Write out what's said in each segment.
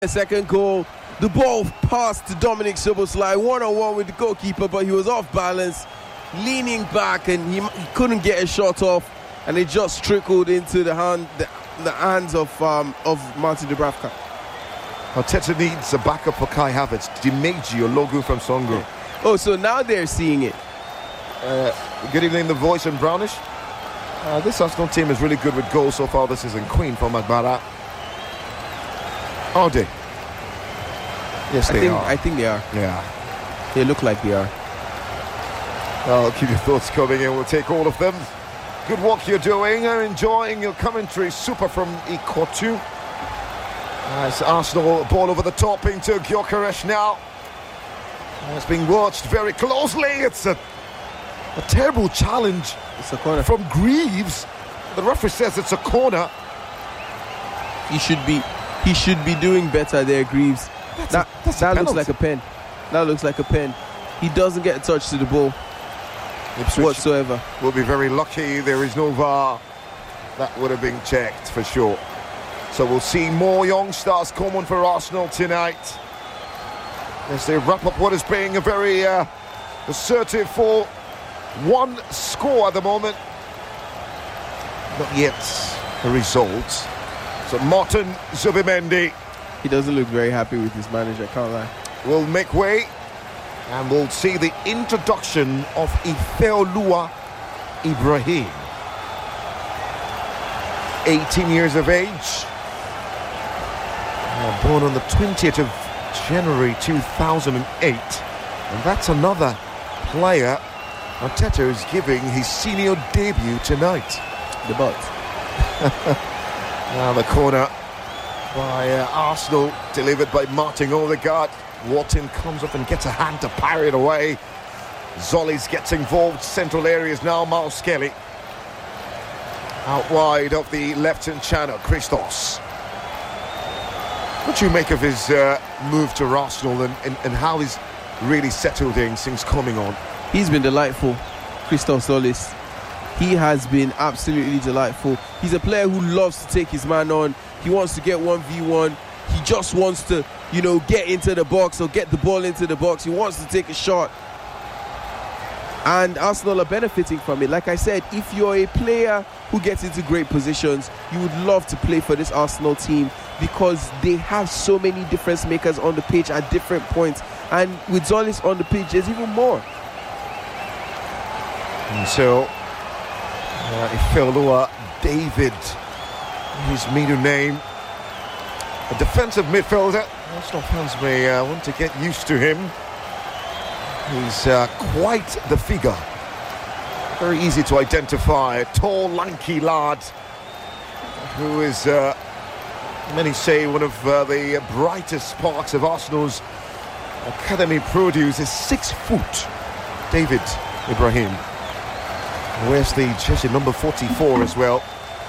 The second goal, the ball passed to Dominic Szoboszlai one-on-one with the goalkeeper, but he was off balance, leaning back, and he couldn't get a shot off, and it just trickled into the hands of Martin Dubravka. Arteta needs a backup for Kai Havertz. Dimeji Ologun from Songo. Yeah. Oh, so now they're seeing it. Good evening, the voice and Brownish. This Arsenal team is really good with goals so far this season. Queen from Agbara. Are they? Yes, they are. I think they are. Yeah. They look like they are. I'll keep your thoughts coming in. We'll take all of them. Good work you're doing. I'm enjoying your commentary. Super from Ikotu. As Arsenal ball over the top into Gyökeres now. It's being watched very closely. It's a terrible challenge. It's a corner from Greaves. The referee says it's a corner. He should be doing better there, Greaves. That looks like a pen. That looks like a pen. He doesn't get a touch to the ball whatsoever. We'll be very lucky there is no VAR. That would have been checked for sure. So we'll see more young stars coming for Arsenal tonight as they wrap up what is being a very assertive 4-1 score at the moment. Not yet a result. So Martin Zubimendi, he doesn't look very happy with his manager, can't lie. Will make way, and we'll see the introduction of Ifeoluwa Ibrahim, 18 years of age, born on the 20th of January 2008, and that's another player Arteta is giving his senior debut tonight. The butt. Now the corner by Arsenal, delivered by Martin Odegaard. Wharton comes up and gets a hand to parry it away. Zollis gets involved. Central areas now. Miles Skelly out wide of the left-hand channel. Christos. What do you make of his move to Arsenal and how he's really settled in since coming on? He's been delightful, Christos Zollis. He has been absolutely delightful. He's a player who loves to take his man on. He wants to get 1v1. He just wants to, get into the box or get the ball into the box. He wants to take a shot. And Arsenal are benefiting from it. Like I said, if you're a player who gets into great positions, you would love to play for this Arsenal team because they have so many difference makers on the pitch at different points. And with Zollis on the pitch, there's even more. And so Ifeoluwa David, his middle name, a defensive midfielder. Arsenal fans may want to get used to him. He's quite the figure, very easy to identify. A tall, lanky lad who is, many say, one of the brightest sparks of Arsenal's academy produce. Is 6 foot David Ibrahim. Where's the jersey number 44 as well?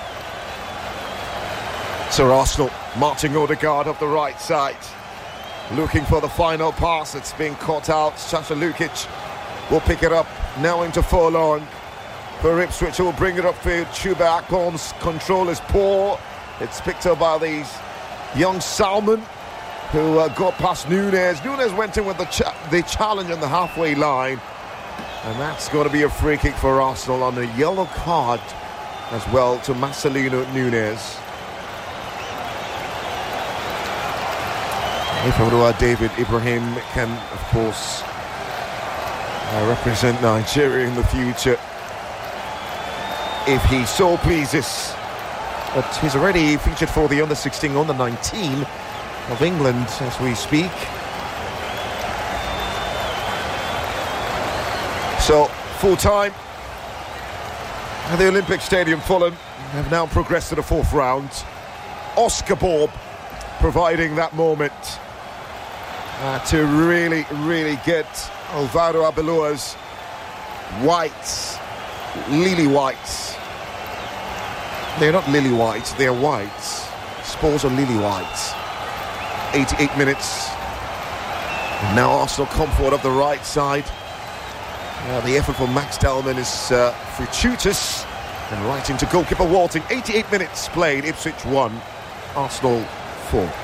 So Arsenal, Martin Odegaard up the right side, looking for the final pass. It's being caught out. Sasha Lukic will pick it up now into Forlorn for Ipswich, who will bring it upfield. Chuba Akpom's control is poor. It's picked up by these young Salmon, who got past Nunes. Nunes went in with the challenge on the halfway line. And that's going to be a free kick for Arsenal on a yellow card as well to Marcelino Nunes. Ifeoluwa David Ibrahim can, of course, represent Nigeria in the future if he so pleases. But he's already featured for the under-16, under-19 of England as we speak. So, full time at the Olympic Stadium. Fulham have now progressed to the 4th round. Oscar Bob providing that moment to really get Alvaro Arbeloa's whites, lily whites. They're not lily whites, they're whites. Spurs are lily whites. 88 minutes. And now Arsenal come forward up the right side. The effort for Max Dalman is fortuitous and right into goalkeeper Walting. 88 minutes played, Ipswich 1, Arsenal 4.